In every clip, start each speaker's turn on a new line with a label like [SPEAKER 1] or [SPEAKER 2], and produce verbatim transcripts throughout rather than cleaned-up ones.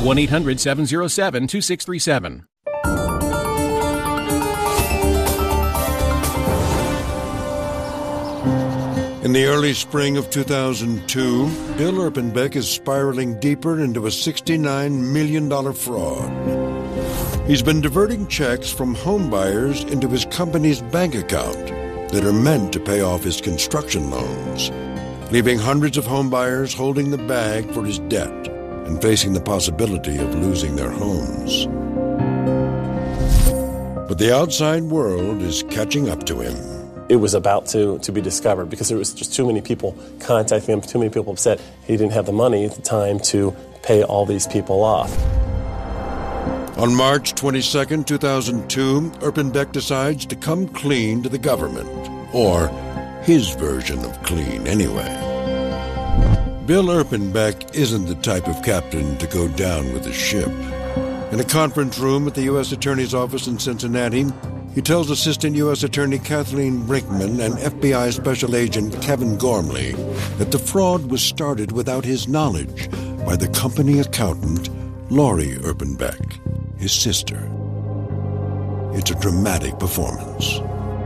[SPEAKER 1] one eight hundred seven oh seven two six three seven.
[SPEAKER 2] In the early spring of two thousand two, Bill Erpenbeck is spiraling deeper into a sixty-nine million dollars fraud. He's been diverting checks from homebuyers into his company's bank account that are meant to pay off his construction loans, leaving hundreds of homebuyers holding the bag for his debt and facing the possibility of losing their homes. But the outside world is catching up to him.
[SPEAKER 3] It was about to, to be discovered because there was just too many people contacting him, too many people upset. He didn't have the money at the time to pay all these people off.
[SPEAKER 2] On March twenty-second, two thousand two, Erpenbeck decides to come clean to the government, or his version of clean anyway. Bill Erpenbeck isn't the type of captain to go down with a ship. In a conference room at the U S Attorney's office in Cincinnati, he tells Assistant U S Attorney Kathleen Brinkman and F B I Special Agent Kevin Gormley that the fraud was started without his knowledge by the company accountant, Lori Erpenbeck, his sister. It's a dramatic performance.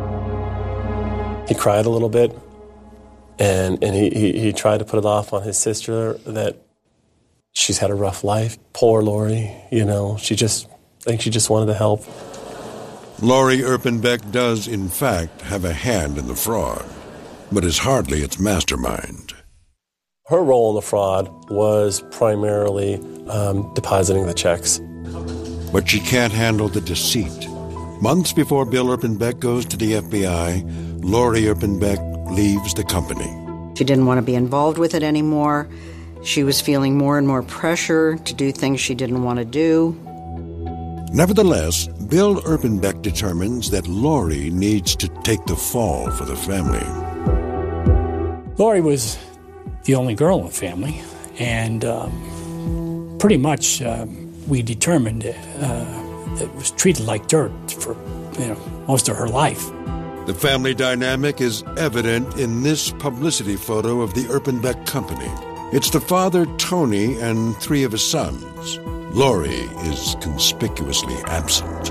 [SPEAKER 3] He cried a little bit, and, and he, he, he tried to put it off on his sister that she's had a rough life. Poor Lori, you know, she just, I think she just wanted to help.
[SPEAKER 2] Lori Erpenbeck does, in fact, have a hand in the fraud, but is hardly its mastermind.
[SPEAKER 3] Her role in the fraud was primarily um, depositing the checks.
[SPEAKER 2] But she can't handle the deceit. Months before Bill Erpenbeck goes to the F B I, Lori Erpenbeck leaves the company.
[SPEAKER 4] She didn't want to be involved with it anymore. She was feeling more and more pressure to do things she didn't want to do.
[SPEAKER 2] Nevertheless, Bill Erpenbeck determines that Lori needs to take the fall for the family.
[SPEAKER 5] Lori was the only girl in the family, and um, pretty much um, we determined uh, that it was treated like dirt for you know most of her life.
[SPEAKER 2] The family dynamic is evident in this publicity photo of the Erpenbeck company. It's the father, Tony, and three of his sons. Lori is conspicuously absent.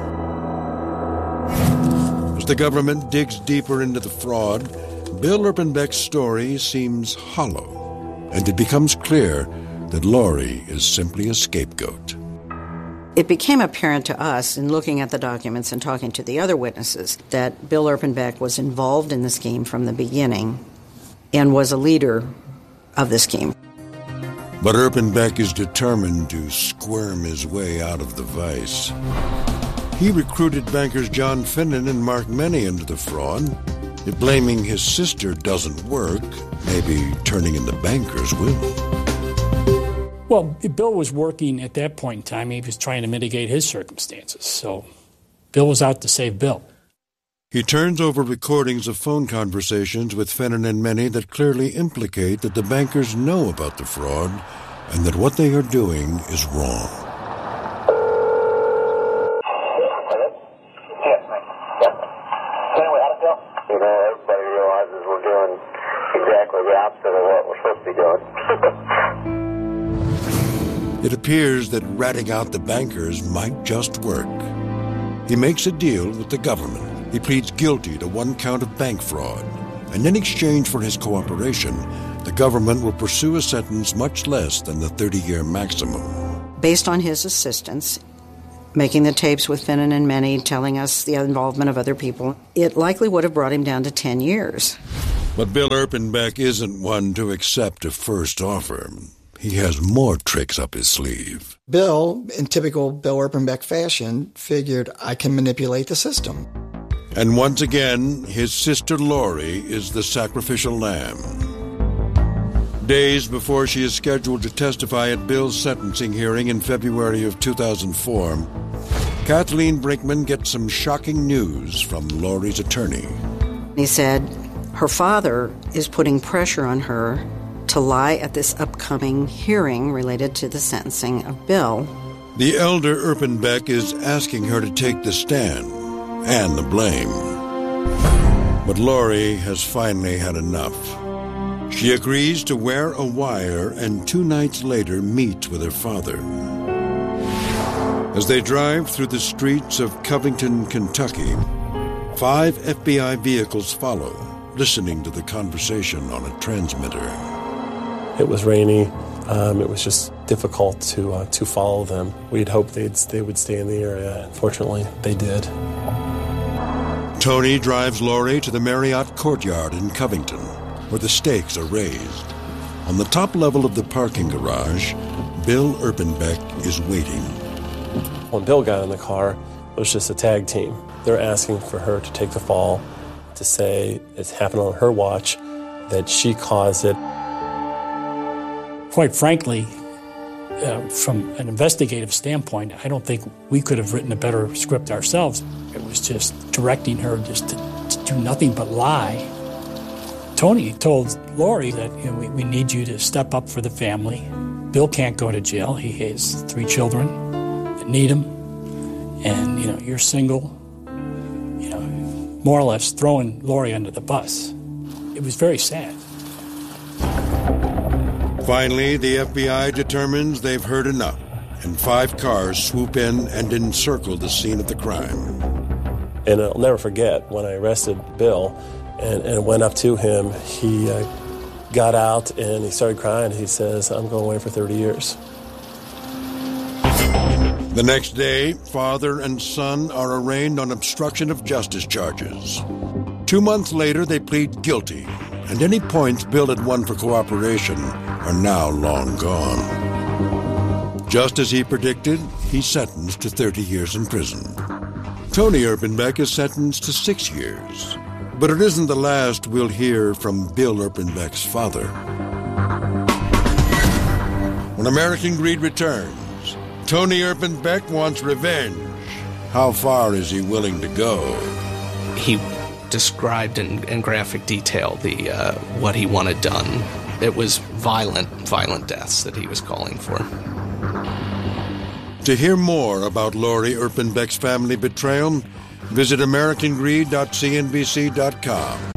[SPEAKER 2] As the government digs deeper into the fraud, Bill Erpenbeck's story seems hollow, and it becomes clear that Lori is simply a scapegoat.
[SPEAKER 4] It became apparent to us in looking at the documents and talking to the other witnesses that Bill Erpenbeck was involved in the scheme from the beginning and was a leader of the scheme.
[SPEAKER 2] But Erpenbeck is determined to squirm his way out of the vice. He recruited bankers John Finnan and Mark Menney into the fraud. If blaming his sister doesn't work, maybe turning in the bankers will.
[SPEAKER 5] Well, Bill was working at that point in time. He was trying to mitigate his circumstances. So Bill was out to save Bill.
[SPEAKER 2] He turns over recordings of phone conversations with Finnan and Menney that clearly implicate that the bankers know about the fraud and that what they are doing is wrong.
[SPEAKER 6] You know, everybody realizes we're doing exactly the opposite of what we're supposed to be doing.
[SPEAKER 2] It appears that ratting out the bankers might just work. He makes a deal with the government. He pleads guilty to one count of bank fraud, and in exchange for his cooperation, the government will pursue a sentence much less than the thirty-year maximum.
[SPEAKER 4] Based on his assistance, making the tapes with Finnan and Menney, telling us the involvement of other people, it likely would have brought him down to ten years.
[SPEAKER 2] But Bill Erpenbeck isn't one to accept a first offer. He has more tricks up his sleeve.
[SPEAKER 7] Bill, in typical Bill Erpenbeck fashion, figured I can manipulate the system.
[SPEAKER 2] And once again, his sister Lori is the sacrificial lamb. Days before she is scheduled to testify at Bill's sentencing hearing in February of two thousand four, Kathleen Brinkman gets some shocking news from Lori's attorney.
[SPEAKER 4] He said her father is putting pressure on her to lie at this upcoming hearing related to the sentencing of Bill.
[SPEAKER 2] The elder Erpenbeck is asking her to take the stand and the blame. But Lori has finally had enough. She agrees to wear a wire and two nights later meet with her father. As they drive through the streets of Covington, Kentucky, five F B I vehicles follow, listening to the conversation on a transmitter.
[SPEAKER 3] It was rainy. Um, it was just difficult to uh, to follow them. We'd hoped they'd, they would stay in the area. Unfortunately, they did.
[SPEAKER 2] Tony drives Lori to the Marriott Courtyard in Covington, where the stakes are raised. On the top level of the parking garage, Bill Erpenbeck is waiting.
[SPEAKER 3] When Bill got in the car, it was just a tag team. They're asking for her to take the fall, to say it's happened on her watch, that she caused it.
[SPEAKER 5] Quite frankly, uh, from an investigative standpoint, I don't think we could have written a better script ourselves. It was just directing her just to, to do nothing but lie. Tony told Lori that, you know, we, we need you to step up for the family. Bill can't go to jail. He has three children that need him. And, you know, you're single. You know, more or less throwing Lori under the bus. It was very sad.
[SPEAKER 2] Finally, the F B I determines they've heard enough, and five cars swoop in and encircle the scene of the crime.
[SPEAKER 3] And I'll never forget, when I arrested Bill and, and went up to him, he uh, got out and he started crying. He says, "I'm going away for thirty years.
[SPEAKER 2] The next day, father and son are arraigned on obstruction of justice charges. Two months later, they plead guilty, and any points Bill had won for cooperation are now long gone. Just as he predicted, he's sentenced to thirty years in prison. Tony Erpenbeck is sentenced to six years. But it isn't the last we'll hear from Bill Erpenbeck's father. When American Greed returns, Tony Erpenbeck wants revenge. How far is he willing to go?
[SPEAKER 8] He described in, in graphic detail the uh, what he wanted done. It was violent, violent deaths that he was calling for.
[SPEAKER 2] To hear more about Lori Erpenbeck's family betrayal, visit American Greed dot C N B C dot com.